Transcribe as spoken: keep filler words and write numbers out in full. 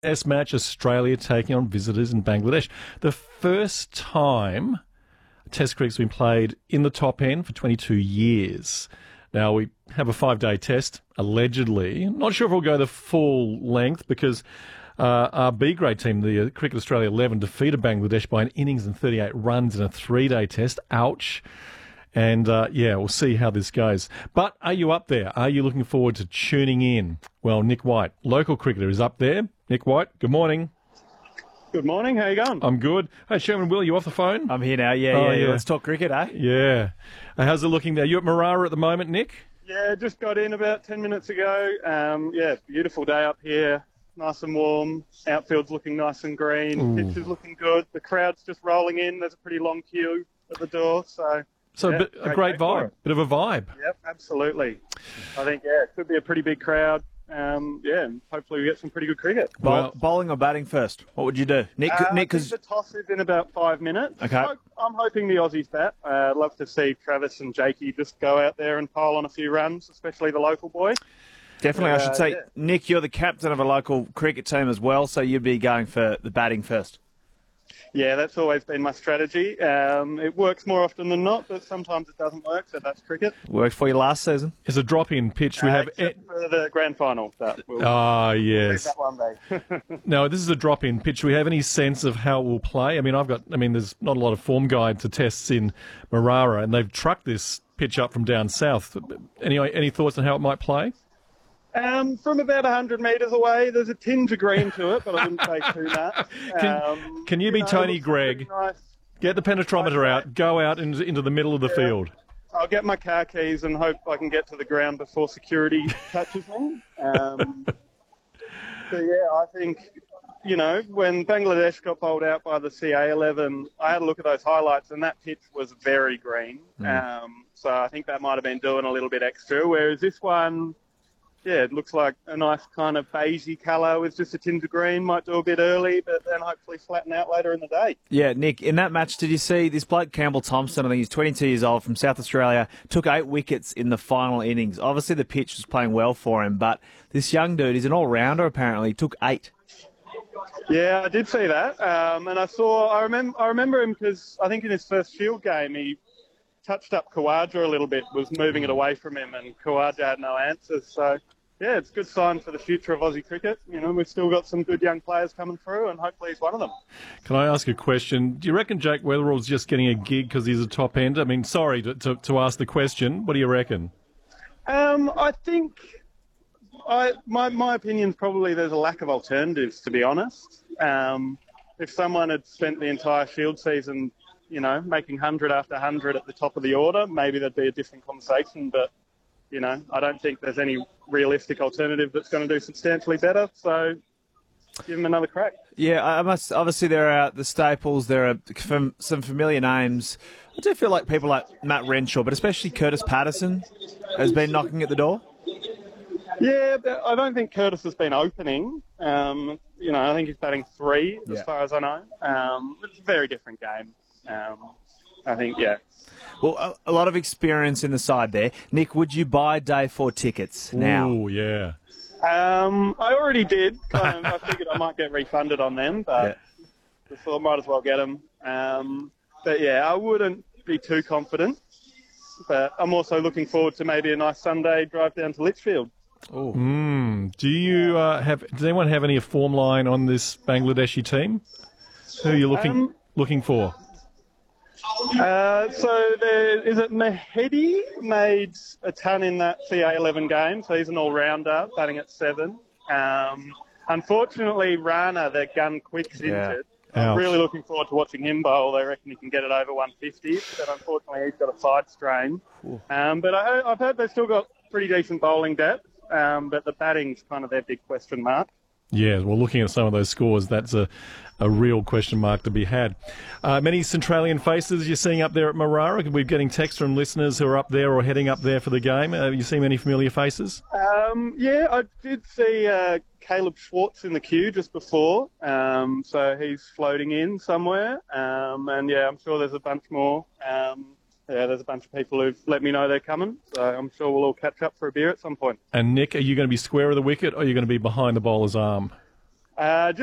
Test match, Australia taking on visitors in Bangladesh. The first time Test cricket's been played in the top end for twenty-two years. Now, we have a five-day test, allegedly. Not sure if we'll go the full length because uh, our B-grade team, the uh, Cricket Australia eleven, defeated Bangladesh by an innings and thirty-eight runs in a three-day test. Ouch. And, uh, yeah, we'll see how this goes. But are you up there? Are you looking forward to tuning in? Well, Nick White, local cricketer, is up there. Nick White, good morning. Good morning. How you going? I'm good. Hey, Sherman Will, you off the phone? I'm here now. Yeah, Oh, yeah, yeah. yeah. Let's talk cricket, eh? Yeah. Uh, how's it looking there? You at Marara at the moment, Nick? Yeah, just got in about ten minutes ago. Um, yeah, beautiful day up here. Nice and warm. Outfield's looking nice and green. Ooh. Pitch is looking good. The crowd's just rolling in. There's a pretty long queue at the door. So, So yeah, a, bit, a great great day for vibe, it. bit of a vibe. Yep, absolutely. I think, yeah, it could be a pretty big crowd. Um, yeah, and hopefully we get some pretty good cricket. Bowl, Well- bowling or batting first? What would you do? Nick, Uh, Nick, I think because the toss is in about five minutes. Okay. Hope- I'm hoping the Aussies bat. Uh, I'd love to see Travis and Jakey just go out there and pile on a few runs, especially the local boy. definitely I should uh, say, yeah. Nick, you're the captain of a local cricket team as well, so you'd be going for the batting first. Yeah, that's always been my strategy. Um, it works more often than not, but sometimes it doesn't work, so that's cricket. Worked for you last season. It's a drop-in pitch. We Uh, have... except for the grand final. But we'll Ah, leave yes. that one day. Now, this is a drop-in pitch. Do we have any sense of how it will play? I mean, I've got... I mean, there's not a lot of form guide to tests in Marara, and they've trucked this pitch up from down south. Any, any thoughts on how it might play? um, from about one hundred metres away, there's a tinge of green to it, but I wouldn't say too much. Can- Um, can you be know, Tony looks Gregg? pretty nice. Get the penetrometer out, go out into, into the middle of the field. I'll get my car keys and hope I can get to the ground before security touches me. Um, so, yeah, I think, you know, when Bangladesh got bowled out by the C A eleven, I had a look at those highlights and that pitch was very green. Um, so I think that might have been doing a little bit extra, whereas this one, yeah, it looks like a nice kind of beigey colour with just a tinge of green. Might do a bit early, but then hopefully flatten out later in the day. Yeah, Nick, in that match, did you see this bloke, Campbell Thompson, I think he's twenty-two years old, from South Australia, took eight wickets in the final innings. Obviously, the pitch was playing well for him, but this young dude, he's an all-rounder apparently, he took eight. Yeah, I did see that, um, and I saw. I remember. I remember him because I think in his first Shield game he touched up Khawaja a little bit, was moving it away from him, and Khawaja had no answers. So, yeah, it's a good sign for the future of Aussie cricket. You know, we've still got some good young players coming through, and hopefully he's one of them. Can I ask a question? Do you reckon Jake Weatherall's just getting a gig because he's a top end? I mean, sorry to, to, to ask the question. What do you reckon? Um, I think. I, my my opinion's probably there's a lack of alternatives, to be honest. Um, if someone had spent the entire Shield season, you know, making one hundred after one hundred at the top of the order, maybe there'd be a different conversation. But, you know, I don't think there's any realistic alternative that's going to do substantially better. So give him another crack. Yeah, I must. Obviously, there are the staples. There are fam- some familiar names. I do feel like people like Matt Renshaw, but especially Curtis Patterson, has been knocking at the door. Yeah, but I don't think Curtis has been opening. Um, you know, I think he's batting three, as Yeah. far as I know. Um, it's a very different game. Um, I think, yeah. Well, a, a lot of experience in the side there. Nick, would you buy day four tickets now? Oh, yeah. Um, I already did. Um, I figured I might get refunded on them, but I thought I might as well get them. Um, but yeah, I wouldn't be too confident. But I'm also looking forward to maybe a nice Sunday drive down to Litchfield. Oh. Mm. Do you uh, have? Does anyone have any form line on this Bangladeshi team? Who are you looking Um, looking for? Uh, so there, is it Mahedi made a ton in that C A eleven game, so he's an all-rounder, batting at seven. Um, unfortunately, Rana, their gun quick's Yeah. injured. Ouch. I'm really looking forward to watching him bowl. They reckon he can get it over one fifty, but unfortunately he's got a side strain. Um, but I, I've heard they've still got pretty decent bowling depth, um, but the batting's kind of their big question mark. Yeah, well, looking at some of those scores, that's a, a real question mark to be had. Uh, many Centralian faces you're seeing up there at Marara. We're getting texts from listeners who are up there or heading up there for the game. Have you seen any familiar faces? Um, yeah, I did see uh, Caleb Schwartz in the queue just before, um, so he's floating in somewhere. Um, and yeah, I'm sure there's a bunch more. Um, yeah, there's a bunch of people who've let me know they're coming, so I'm sure we'll all catch up for a beer at some point. And Nick, are you going to be square of the wicket or are you going to be behind the bowler's arm? Uh,